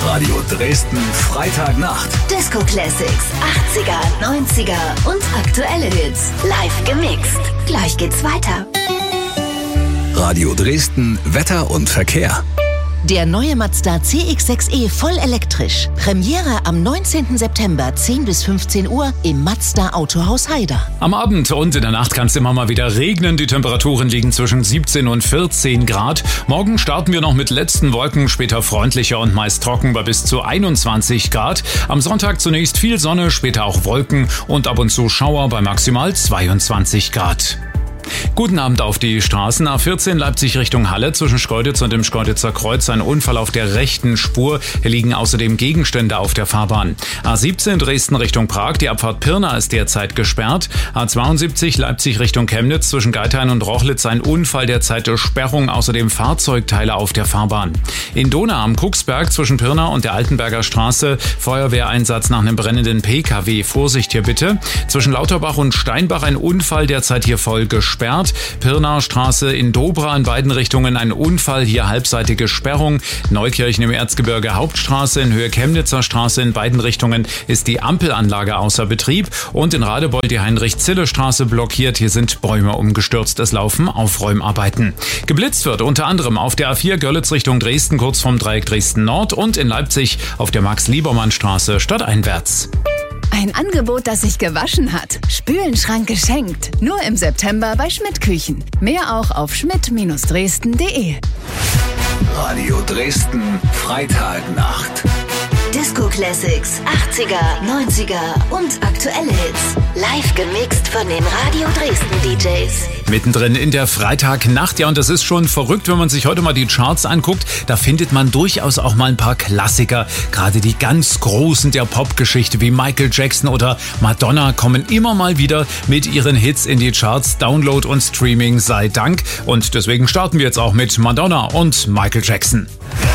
Radio Dresden Freitagnacht. Disco Classics, 80er, 90er und aktuelle Hits. Live gemixt. Gleich geht's weiter. Radio Dresden Wetter und Verkehr. Der neue Mazda CX-6e voll elektrisch. Premiere am 19. September 10 bis 15 Uhr im Mazda Autohaus Haider. Am Abend und in der Nacht kann es immer mal wieder regnen. Die Temperaturen liegen zwischen 17 und 14 Grad. Morgen starten wir noch mit letzten Wolken, später freundlicher und meist trocken bei bis zu 21 Grad. Am Sonntag zunächst viel Sonne, später auch Wolken und ab und zu Schauer bei maximal 22 Grad. Guten Abend auf die Straßen. A14 Leipzig Richtung Halle zwischen Schkeuditz und dem Schkeuditzer Kreuz. Ein Unfall auf der rechten Spur. Hier liegen außerdem Gegenstände auf der Fahrbahn. A17 Dresden Richtung Prag. Die Abfahrt Pirna ist derzeit gesperrt. A72 Leipzig Richtung Chemnitz zwischen Geithain und Rochlitz. Ein Unfall, derzeit Sperrung. Außerdem Fahrzeugteile auf der Fahrbahn. In Donau am Kucksberg zwischen Pirna und der Altenberger Straße. Feuerwehreinsatz nach einem brennenden PKW. Vorsicht hier bitte. Zwischen Lauterbach und Steinbach ein Unfall, derzeit hier voll gesperrt. Pirnauer Straße in Dobra in beiden Richtungen ein Unfall, hier halbseitige Sperrung. Neukirchen im Erzgebirge Hauptstraße in Höhe Chemnitzer Straße in beiden Richtungen ist die Ampelanlage außer Betrieb. Und in Radebeul die Heinrich-Zille-Straße blockiert. Hier sind Bäume umgestürzt. Es laufen Aufräumarbeiten. Geblitzt wird unter anderem auf der A4 Görlitz Richtung Dresden kurz vom Dreieck Dresden Nord und in Leipzig auf der Max-Liebermann-Straße stadteinwärts. Ein Angebot, das sich gewaschen hat. Spülenschrank geschenkt. Nur im September bei Schmidt Küchen. Mehr auch auf schmidt-dresden.de. Radio Dresden Freitagnacht. Disco Classics, 80er, 90er und aktuelle Hits. Live gemixt von den Radio Dresden DJs. Mittendrin in der Freitagnacht, ja, und das ist schon verrückt, wenn man sich heute mal die Charts anguckt. Da findet man durchaus auch mal ein paar Klassiker. Gerade die ganz Großen der Popgeschichte wie Michael Jackson oder Madonna kommen immer mal wieder mit ihren Hits in die Charts. Download und Streaming sei Dank. Und deswegen starten wir jetzt auch mit Madonna und Michael Jackson.